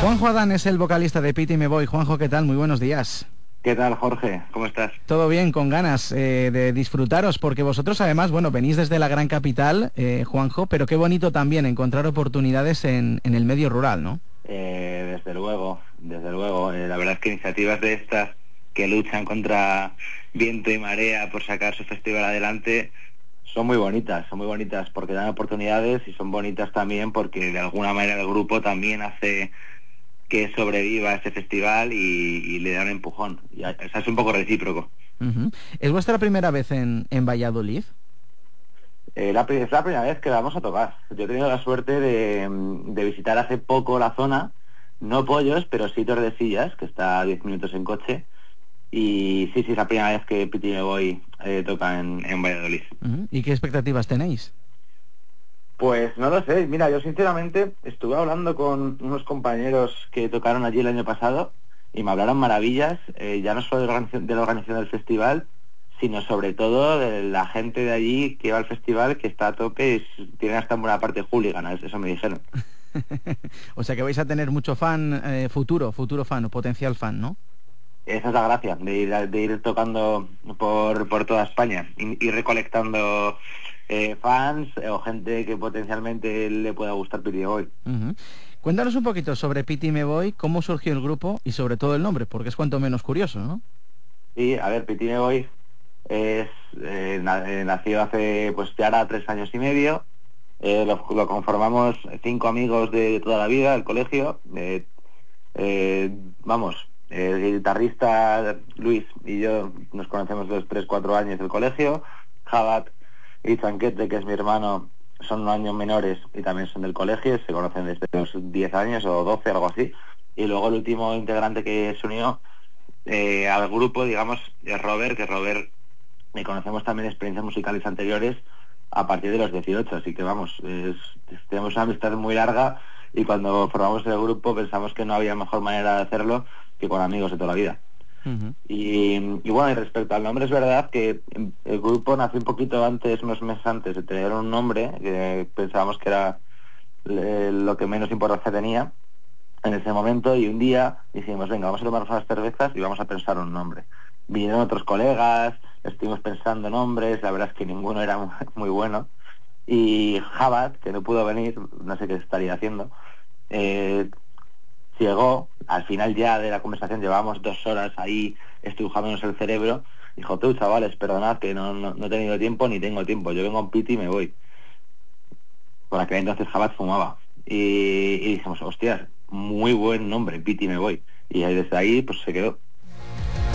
Juanjo Adán es el vocalista de Piti Me Voy. Juanjo, ¿qué tal? Muy buenos días. ¿Qué tal, Jorge? ¿Cómo estás? Todo bien, con ganas de disfrutaros, porque vosotros además, bueno, venís desde la gran capital, Juanjo, pero qué bonito también encontrar oportunidades en el medio rural, ¿no? Desde luego, desde luego. La verdad es que iniciativas de estas que luchan contra viento y marea por sacar su festival adelante son muy bonitas porque dan oportunidades y son bonitas también porque de alguna manera el grupo también hace que sobreviva este festival y le da un empujón. O sea, es un poco recíproco. ¿Es vuestra primera vez en Valladolid? Es la primera vez que vamos a tocar. Yo he tenido la suerte de visitar hace poco la zona, no Pollos, pero sí Tordesillas, que está a 10 minutos en coche. Y sí, es la primera vez que Piti Me Voy toca en Valladolid. ¿Y qué expectativas tenéis? Pues no lo sé. Mira, yo sinceramente estuve hablando con unos compañeros que tocaron allí el año pasado y me hablaron maravillas, ya no solo de la organización del festival, sino sobre todo de la gente de allí que va al festival, que está a tope y tiene hasta en buena parte hooligan, eso me dijeron. O sea que vais a tener mucho fan, futuro fan o potencial fan, ¿no? Esa es la gracia, de ir tocando por toda España y recolectando fans o gente que potencialmente le pueda gustar Piti Me Voy. Cuéntanos un poquito sobre Piti Me Voy, cómo surgió el grupo y sobre todo el nombre, porque es cuanto menos curioso, ¿no? Sí, a ver, Piti Me Voy nació hace pues ya ahora 3 años y medio. Lo conformamos 5 amigos de toda la vida del colegio. El guitarrista Luis y yo nos conocemos de los 3-4 años del colegio. Jabat y Chanquete, que es mi hermano, son unos años menores y también son del colegio, se conocen desde los 10 años o 12, algo así. Y luego el último integrante que se unió al grupo, digamos, es Robert, que Robert me conocemos también de experiencias musicales anteriores a partir de los 18, así que vamos, tenemos una amistad muy larga y cuando formamos el grupo pensamos que no había mejor manera de hacerlo que con amigos de toda la vida. Y bueno, y respecto al nombre, es verdad que el grupo nació un poquito antes, unos meses antes de tener un nombre, que pensábamos que era lo que menos importancia tenía en ese momento, y un día dijimos, venga, vamos a tomarnos unas cervezas y vamos a pensar un nombre. Vinieron otros colegas, estuvimos pensando nombres, la verdad es que ninguno era muy bueno, y Jabat, que no pudo venir, no sé qué estaría haciendo, llegó, al final ya de la conversación, llevábamos 2 horas ahí estrujándonos el cerebro, dijo, tú chavales, perdonad que no he tenido tiempo ni tengo tiempo, yo vengo a un Piti y me voy. Por aquel entonces Jabat fumaba. Y dijimos, hostias, muy buen nombre, Piti Me Voy. Y desde ahí pues se quedó.